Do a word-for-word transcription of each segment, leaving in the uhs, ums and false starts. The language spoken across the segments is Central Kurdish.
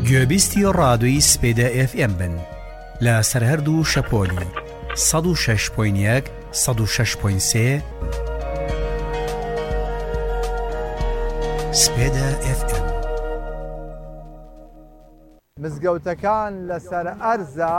گوێبیستی ڕادۆی سپێدە ئێف ئێم بن لە سەرهەردوو شەپۆلی سەد و شەش پۆینت یەک سەد و شەش پۆینت سێ سپێدە ئێف ئێم. مزگەوتەکان لەسەر ئەرزە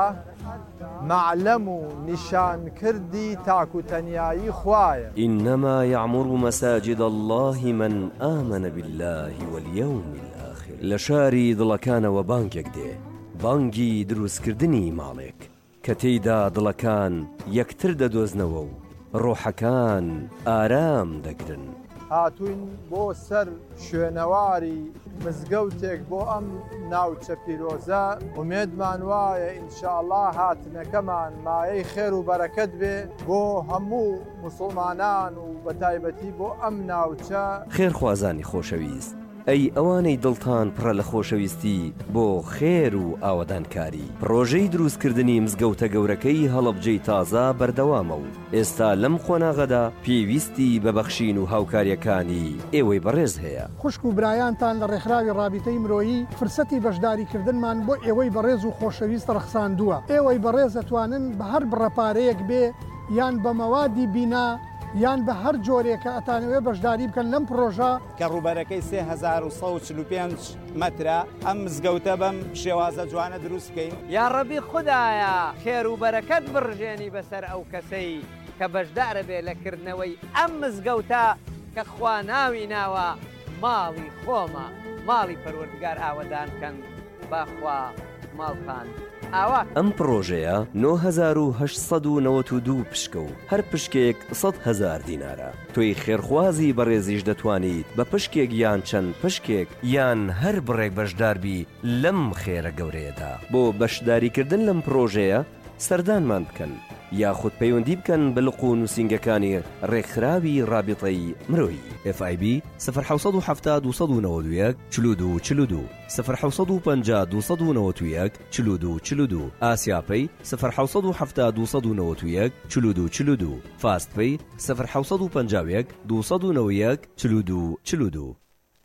معلەم و نیشانکردی تاکوتەنیایی خوایە. إنما يعمر مساجد الله من آمن بالله واليوم الآخر. لشاری دڵەکانەوە بانگێک دێ، بانگی دروستکردنی ماڵێک کە تێیدا دڵەکان یەکتر دەدۆزنەوە و ڕۆحەکان ئارام دەگرن. هاتوین بۆ سەر شوێنەواری مزگەوتێک بۆ ئەم ناوچە پیرۆزە. ومێدمان وایە ئینشاءڵڵا هاتنەکەمان مایەی خێر و بەرەکەت بێ بۆ هەموو موسڵمانان و بەتایبەتی بۆ ئەم ناوچە. خێرخوازانی خۆشەویست، ئەی ئەوانەی دڵتان پڕە لە خۆشەویستی بۆ خێر و ئاوەدانکاری، پرۆژەی دروستکردنی مزگەوتە گەورەکەی هەڵەبجەی تازە بەردەوامە و ئێستا لەم خۆناغەدا پێویستی بەبەخشین و هاوکاریەکانی ئێوەی بەڕێز هەیە. خوشک و برایانتان لە ڕێکخراوی ڕابطەی مرۆیی فرسەتی بەشداریکردنمان بۆ ئێوەی بەڕێز و خۆشەویست ڕەخساندووە. ئێوەی بەڕێز دەتوانن بە هەر بڕەپارەیەک بێ یان بە مەوادی بینا یان بە هەر جۆرێکە ئەتانەوێ بەشداری بکەن لەم پرۆژە کە ڕووبەرەکەی سێ هەزار و سەد و چل و پێنج مەترە. ئەم مزگەوتە بەم شێوازە جوانە دروست بکەین. یا ڕەبی خودایە خێر و بەرەکەت بڕژێنی بەسەر ئەو کەسەی کە بەشدارە بێ لەکردنەوەی ئەم مزگەوتە کە خوا ناوی ناوە ماڵی خۆمە، ماڵی پەروەردگار ئاوەدان بکەن باخوا ماڵتان ئاوا. ئەم پرۆژەیە نۆ هەزار و هەشت سەد و نەوەت و دوو پشکە و هەر پشکێک سەد هەزار دینارە. تۆی خێرخوازی بەڕێزیش دەتوانیت بە پشکێک یان چەند پشکێک یان هەر بڕێک بەشداربی لەم خێرە گەورەیەدا. بۆ بەشداریکردن لەم پرۆژەیە سەردانمان بکەن یاخود پەیوەندی بکەن بە لقو و نووسینگەکانی ڕێکخراوی ڕابطەی مرۆیی ئف ئای بی صفر حوت هەفتاد و سەد و نەوەت و یەک چل و دوو چل و دوو صفر حوت پەنجاد و سەد و نەوەت و یەک چل و دوو چل و دوو ئاسیاپەی صفر حوت هەفتاد و سەد و نەوەت و یەک چل و دوو چل و دوو فاستپەی صفر حوت پەنجاو و یەک دوو سەد و نەوەت و یەک چل و دوو چل و دوو.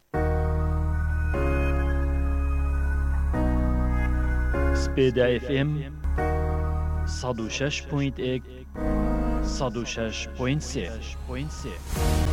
سپێدە ئێف ئێم سەد و شەش پۆینت یەک سەد و شەش پۆینت سێ.